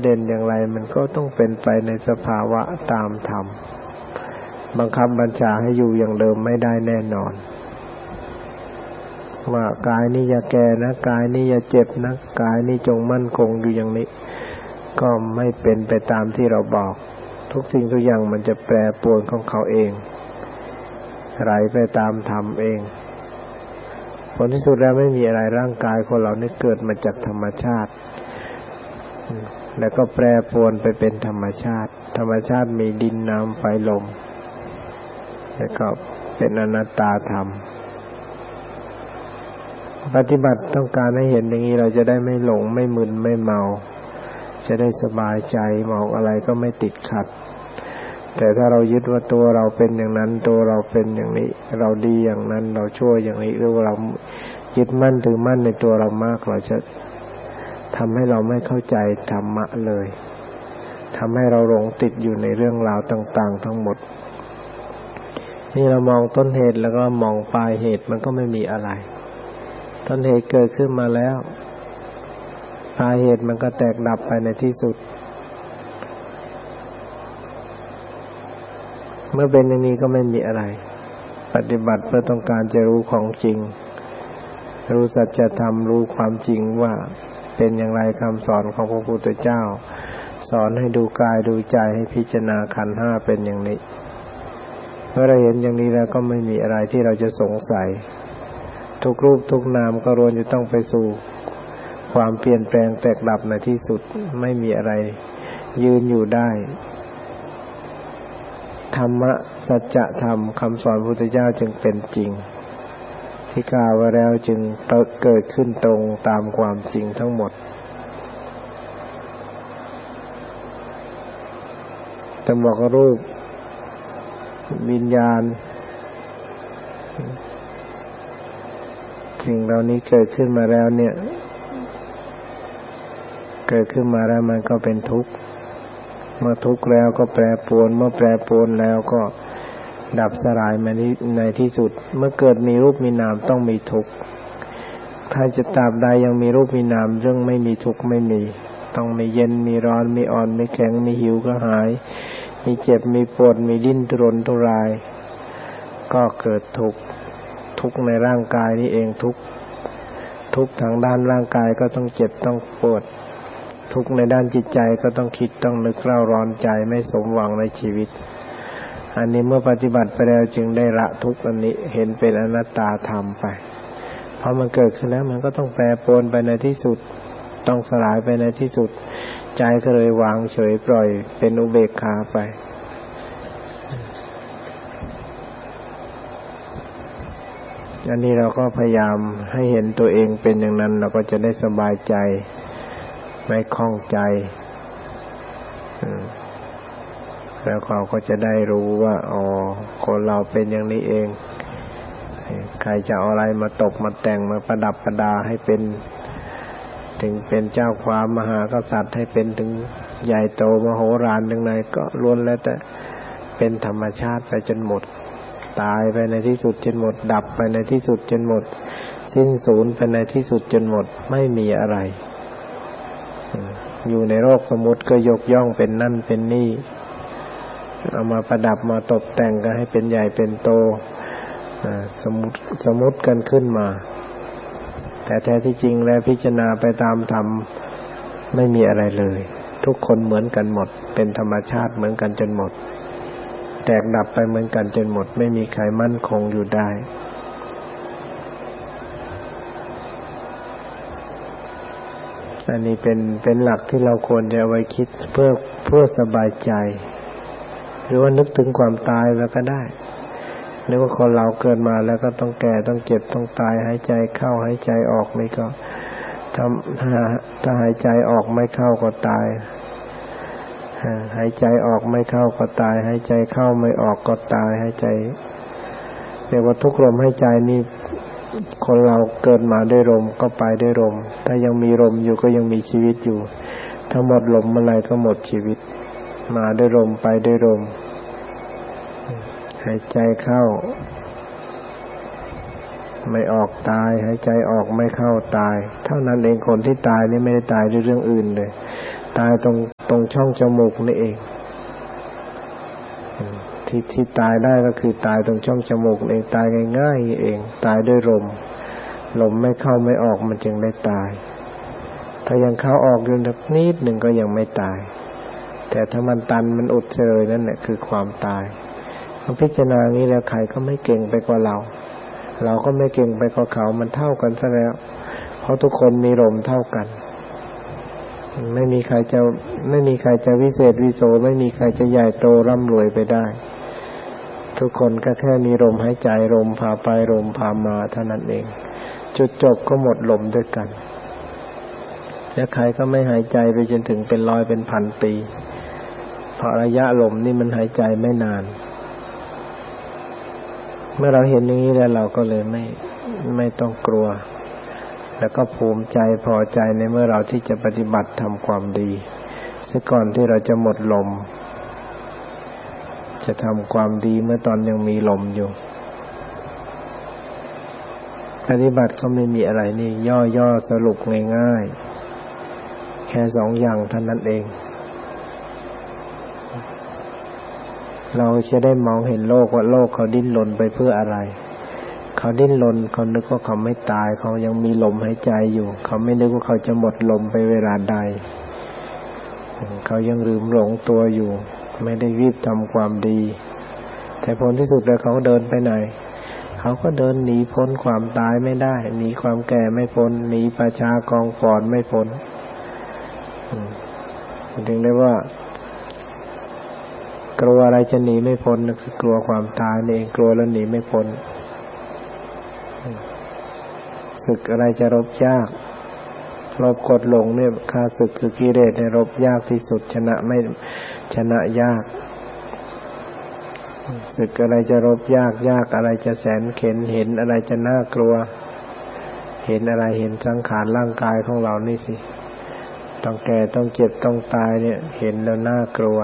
เด่นอย่างไรมันก็ต้องเป็นไปในสภาวะตามธรรมบังคับบัญชาให้อยู่อย่างเดิมไม่ได้แน่นอนว่ากายนี้อย่าแก่นะกายนี้อย่าเจ็บนะกายนี้จงมั่นคงอยู่อย่างนี้ก็ไม่เป็นไปตามที่เราบอกทุกสิ่งทุกอย่างมันจะแปรปรวนของเขาเองไหลไปตามธรรมเองผลที่สุดแล้วไม่มีอะไรร่างกายของเรานี่เกิดมาจากธรรมชาติแล้วก็แปรปรวนไปเป็นธรรมชาติธรรมชาติมีดินน้ำไฟลมแล้วก็เป็นอนัตตาธรรมปฏิบัติต้องการให้เห็นอย่างนี้เราจะได้ไม่หลงไม่มึนไม่เมาจะได้สบายใจมองอะไรก็ไม่ติดขัดแต่ถ้าเรายึดว่าตัวเราเป็นอย่างนั้นตัวเราเป็นอย่างนี้เราดีอย่างนั้นเราชั่วอย่างนี้หรือว่าเรายึดมั่นถือมั่นในตัวเรามากเราจะทำให้เราไม่เข้าใจธรรมะเลยทำให้เราหลงติดอยู่ในเรื่องราวต่างๆทั้งหมดนี่เรามองต้นเหตุแล้วก็มองปลายเหตุมันก็ไม่มีอะไรต้นเหตุเกิดขึ้นมาแล้วปลายเหตุมันก็แตกดับไปในที่สุดเมื่อเป็นอย่างนี้ก็ไม่มีอะไรปฏิบัติเพื่อต้องการจะรู้ของจริงรู้สัจธรรมรู้ความจริงว่าเป็นอย่างไรคำสอนของพระพุทธเจ้าสอนให้ดูกายดูใจให้พิจารณาขันธ์ห้าเป็นอย่างนี้เมื่อเราเห็นอย่างนี้แล้วก็ไม่มีอะไรที่เราจะสงสัยทุกรูปทุกนามก็ล้วนจะต้องไปสู่ความเปลี่ยนแปลงแตกดับในที่สุดไม่มีอะไรยืนอยู่ได้ธรรมะสัจธรรมคำสอนพระพุทธเจ้าจึงเป็นจริงที่กล่าวไว้แล้วจึงเกิดขึ้นตรงตามความจริงทั้งหมดแต่บอกว่ารูปวิญญาณสิ่งเหล่านี้เกิดขึ้นมาแล้วเนี่ยเกิดขึ้นมาแล้วมันก็เป็นทุกข์เมื่อทุกข์แล้วก็แปรปรวนเมื่อแปรปรวนแล้วก็ดับสลายมาในที่สุดเมื่อเกิดมีรูปมีนามต้องมีทุกข์ถ้าจะตราบใดยังมีรูปมีนามเรื่องไม่มีทุกข์ไม่มีต้องมีเย็นมีร้อนมีอ่อนมีแข็งมีหิวกระหายมีเจ็บมีปวดมีดิ้นทุรนทุรายก็เกิดทุกข์ในร่างกายนี่เองทุกข์ทางด้านร่างกายก็ต้องเจ็บต้องปวดทุกข์ในด้านจิตใจก็ต้องคิดต้องนึกเร่าร้อนใจไม่สมหวังในชีวิตอันนี้เมื่อปฏิบัติไปแล้วจึงได้ละทุกข์อันนี้เห็นเป็นอนัตตาธรรมไปเพราะมันเกิดขึ้นแล้วมันก็ต้องแปรปรวนไปในที่สุดต้องสลายไปในที่สุดใจก็เลยวางเฉยปล่อยเป็นอุเบกขาไปอันนี้เราก็พยายามให้เห็นตัวเองเป็นอย่างนั้นเราก็จะได้สบายใจไม่คล่องใจแล้วเขาก็จะได้รู้ว่าอ๋อคนเราเป็นอย่างนี้เองใครจะเอาอะไรมาตกมาแต่งมาประดับประดาให้เป็นถึงเป็นเจ้าความมหากษัตริย์ให้เป็นถึงใหญ่โตมโหฬารถึงไหนก็ล้วนแล้วแต่เป็นธรรมชาติไปจนหมดตายไปในที่สุดจนหมดดับไปในที่สุดจนหมดสิ้นสูญไปในที่สุดจนหมดไม่มีอะไรอยู่ในโลกสมมุติก็ยกย่องเป็นนั่นเป็นนี่เอามาประดับมาตกแต่งก็ให้เป็นใหญ่เป็นโตสมมุติกันขึ้นมาแต่แท้ที่จริงแล้วพิจารณาไปตามธรรมไม่มีอะไรเลยทุกคนเหมือนกันหมดเป็นธรรมชาติเหมือนกันจนหมดแตกดับไปเหมือนกันจนหมดไม่มีใครมั่นคงอยู่ได้อันนี้เป็นหลักที่เราควรจะเอาไว้คิดเพื่อสบายใจหรือว่านึกถึงความตายแล้วก็ได้นึกว่าคนเราเกิดมาแล้วก็ต้องแก่ต้องเจ็บต้องตายหายใจเข้าหายใจออกนี่ก็ถ้าหายใจออกไม่เข้าก็ตายหายใจออกไม่เข้าก็ตายหายใจเข้าไม่ออกก็ตายหายใจเรียกว่าทุกลมหายใจนี่คนเราเกิดมาด้วยลมก็ไปด้วยลมถ้ายังมีลมอยู่ก็ยังมีชีวิตอยู่ถ้าหมดลมเมื่อไหร่ก็หมดชีวิตมาด้วยลมไปด้วยลมหายใจเข้าไม่ออกตายหายใจออกไม่เข้าตายเท่านั้นเองคนที่ตายนี่ไม่ได้ตายด้วยเรื่องอื่นเลยตายตรงช่องจมูกนี่เองที่ตายได้ก็คือตายตรงช่องจมูกเองตายง่ายๆเองตายด้วยลมไม่เข้าไม่ออกมันจึงได้ตายถ้ายังเข้าออกอยู่นิดหนึ่งก็ยังไม่ตายแต่ถ้ามันตันมันอุดเชยนั่นแหละคือความตายพอพิจารณางี้แล้วใครก็ไม่เก่งไปกว่าเราก็ไม่เก่งไปกว่าเขามันเท่ากันซะแล้วเพราะทุกคนมีลมเท่ากันไม่มีใครจะวิเศษวิโสไม่มีใครจะใหญ่โตร่ำรวยไปได้ทุกคนก็แค่มีลมหายใจลมพาไปลมพามาเท่านั้นเองจุดจบก็หมดลมด้วยกันและใครก็ไม่หายใจไปจนถึงเป็นร้อยเป็นพันปีเพราะระยะลมนี่มันหายใจไม่นานเมื่อเราเห็นอย่างนี้แล้วเราก็เลยไม่ต้องกลัวแล้วก็ภูมิใจพอใจในเมื่อเราที่จะปฏิบัติทำความดีซะก่อนที่เราจะหมดลมจะทำความดีเมื่อตอนยังมีลมอยู่ปฏิบัติก็ไม่มีอะไรนี่ย่อสรุปง่ายๆแค่2 อย่างเท่านั้นเองเราจะได้มองเห็นโลกว่าโลกเขาดิ้นรนไปเพื่ออะไรเขาดิ้นรนเขานึกว่าเขาไม่ตายเขายังมีลมหายใจอยู่เขาไม่นึกว่าเขาจะหมดลมไปเวลาใดเขายังลืมหลงตัวอยู่ไม่ได้รีบทำความดีแต่ผลที่สุดแล้วเขาเดินไปไหนเขาก็เดินหนีพ้นความตายไม่ได้หนีความแก่ไม่พ้นหนีประชากองฟอนไม่พ้นถึงได้ว่ากลัวอะไรจะหนีไม่พ้นนั่นคือกลัวความตายนี่เองกลัวแล้วหนีไม่พ้นศึกอะไรจะรบยากรบกดหลงเนี่ยข้าศึกคือกิเลสเนี่ยรบยากที่สุดชนะยากศึกอะไรจะรบยากอะไรจะแสนเข็ญเห็นอะไรจะน่ากลัวเห็นอะไรเห็นสังขารร่างกายของเรานี่สิต้องแก่ต้องเจ็บต้องตายเนี่ยเห็นแล้วน่ากลัว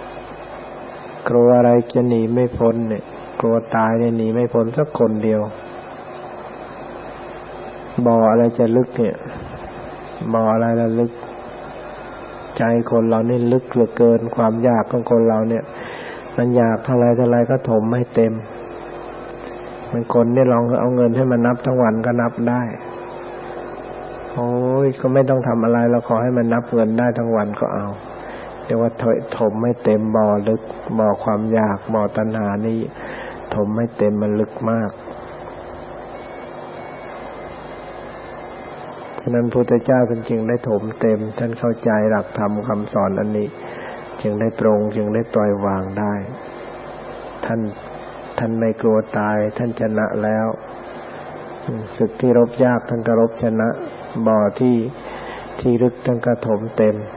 อะไรจะหนีไม่พ้นเนี่ยกลัวตายเนี่ยหนีไม่พ้นสักคนเดียวบ่ออะไรจะลึกเนี่ยบ่ออะไรละลึกใจคนเรานี่ลึกเหลือเกินความอยากของคนเราเนี่ยมันอยากเท่าไรก็ถมให้เต็มมันคนนี่ลองเอาเงินให้มันนับทั้งวันก็นับได้โอ้ยก็ไม่ต้องทำอะไรเราขอให้มันนับเงินได้ทั้งวันก็เอาเรียกว่าถมไม่เต็มบ่อลึกบ่อความอยากบ่อตัณหานี่ถมไม่เต็มมันลึกมากฉะนั้นพระพุทธเจ้าจึงได้ถมเต็มท่านเข้าใจหลักธรรมคำสอนอันนี้จึงได้ปรงจึงได้ปล่อยวางได้ท่านไม่กลัวตายท่านชนะแล้วศึกที่รบยากท่านก็รบชนะบ่อที่ลึกท่านก็ถมเต็ม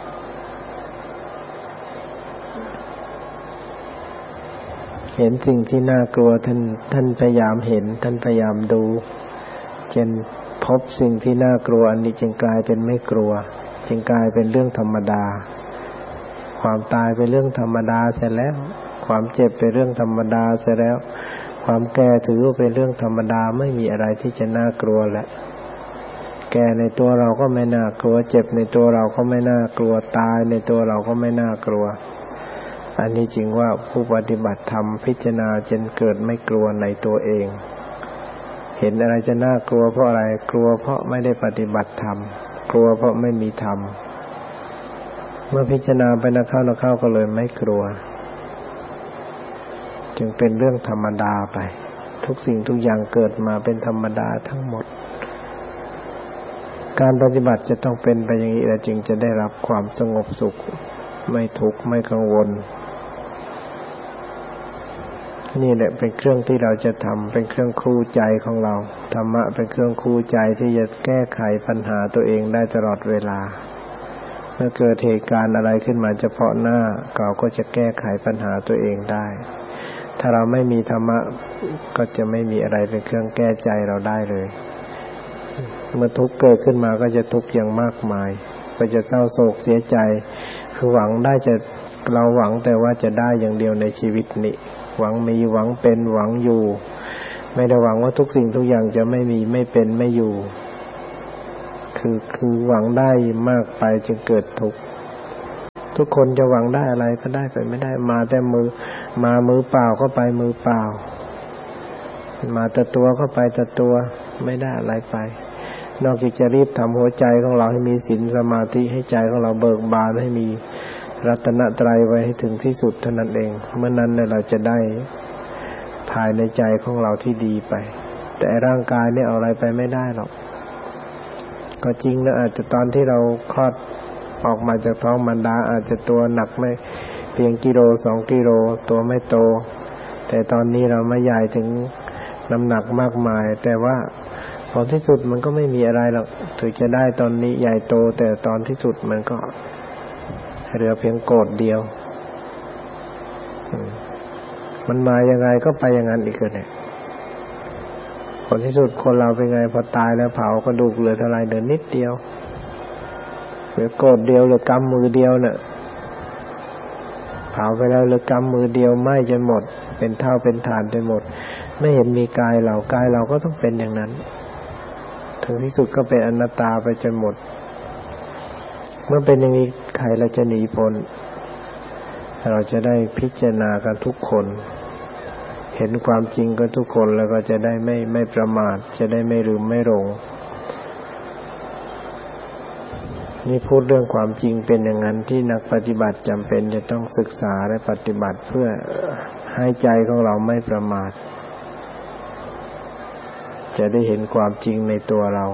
เห็นสิ่งที่น่ากลัวท่านพยายามเห็นท่านพยายามดูจนพบสิ่งที่น่ากลัวอันนี้จึงกลายเป็นไม่กลัวจึงกลายเป็นเรื่องธรรมดาความตายเป็นเรื่องธรรมดาเสร็จแล้วความเจ็บเป็นเรื่องธรรมดาเสร็จแล้วความแก่ถือว่าเป็นเรื่องธรรมดาไม่มีอะไรที่จะน่ากลัวแล้วแก่ในตัวเราก็ไม่น่ากลัวเจ็บในตัวเราก็ไม่น่ากลัวตายในตัวเราก็ไม่น่ากลัวอันนี้จริงว่าผู้ปฏิบัติธรรมพิจารณาจนเกิดไม่กลัวในตัวเองเห็นอะไรจะน่ากลัวเพราะอะไรกลัวเพราะไม่ได้ปฏิบัติธรรมกลัวเพราะไม่มีธรรมเมื่อพิจารณาไปนักเข้าก็เลยไม่กลัวจึงเป็นเรื่องธรรมดาไปทุกสิ่งทุกอย่างเกิดมาเป็นธรรมดาทั้งหมดการปฏิบัติจะต้องเป็นไปอย่างนี้แล้วจึงจะได้รับความสงบสุขไม่ทุกข์ไม่กังวลนี่แหละเป็นเครื่องที่เราจะทำเป็นเครื่องคู่ใจของเราธรรมะเป็นเครื่องคู่ใจที่จะแก้ไขปัญหาตัวเองได้ตลอดเวลาเมื่อเกิดเหตุการณ์อะไรขึ้นมาเฉพาะหน้าเราก็จะแก้ไขปัญหาตัวเองได้ถ้าเราไม่มีธรรมะก็จะไม่มีอะไรเป็นเครื่องแก้ใจเราได้เลยเมื่อทุกข์เกิดขึ้นมาก็จะทุกข์อย่างมากมายก็จะเศร้าโศกเสียใจคือหวังได้จะเราหวังแต่ว่าจะได้อย่างเดียวในชีวิตนี้หวังมีหวังเป็นหวังอยู่ไม่ได้หวังว่าทุกสิ่งทุกอย่างจะไม่มีไม่เป็นไม่อยู่คือหวังได้มากไปจึงเกิดทุกข์ทุกคนจะหวังได้อะไรก็ได้ไปไม่ได้มาแต่มือเปล่าก็ไปมือเปล่ามาแต่ตัวก็ไปแต่ตัวไม่ได้อะไรไปนอกจากจะรีบทำหัวใจของเราให้มีศีลสมาธิให้ใจของเราเบิกบานให้มีรัตนตรัยไว้ให้ถึงที่สุดเท่านั้นเองเมื่อนั้นเราจะได้ภายในใจของเราที่ดีไปแต่ร่างกายเนี่ยเอาอะไรไปไม่ได้หรอกก็จริงนะอาจจะตอนที่เราคลอดออกมาจากท้องมารดาอาจจะตัวหนักไม่เพียงกิโล2กิโลตัวไม่โตแต่ตอนนี้เรามาใหญ่ถึงน้ำหนักมากมายแต่ว่าผลที่สุดมันก็ไม่มีอะไรหรอกถึงจะได้ตอนนี้ใหญ่โตแต่ตอนที่สุดมันก็เหลือเพียงโกรธเดียวมันมายังไงก็ไปอย่างนั้นอีกเลยผลที่สุดคนเราเป็นไงพอตายแล้วเผากระดูกเหลือเท่าไรเดินนิดเดียวเหลือโกรธเดียวเหลือกำมือเดียวน่ะเผาไปแล้วเหลือกำมือเดียวไหม้จนหมดเป็นเท่าเป็นฐานไปหมดไม่เห็นมีกายเราก็ต้องเป็นอย่างนั้นถึงที่สุดก็เป็นอนัตตาไปจนหมดเมื่อเป็นอย่างนี้ใครเราจะหนีพ้นเราจะได้พิจารณากันทุกคนเห็นความจริงกันทุกคนแล้วก็จะได้ไม่ประมาทจะได้ไม่ลืมไม่หลงนี่พูดเรื่องความจริงเป็นอย่างนั้นที่นักปฏิบัติจำเป็นจะต้องศึกษาและปฏิบัติเพื่อให้ใจของเราไม่ประมาทจะได้เห็นความจริงในตัวเรา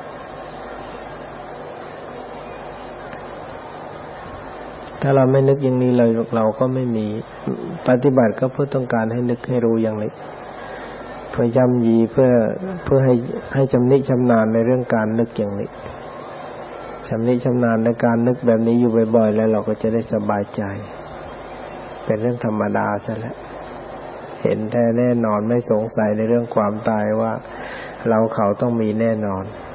ถ้าเราไม่นึกอย่างนี้เลยเราก็ไม่มีปฏิบัติก็เพื่อต้องการให้นึกให้รู้อย่างนี้เพื่อย่ำยีเพื่อให้ชำนิชำนาญในเรื่องการนึกอย่างนี้ชำนิชำนาญในการนึกแบบนี้อยู่บ่อยๆแล้วเราก็จะได้สบายใจเป็นเรื่องธรรมดาซะแล้วเห็นแท้แน่นอนไม่สงสัยในเรื่องความตายว่าเราเขาต้องมีแน่นอน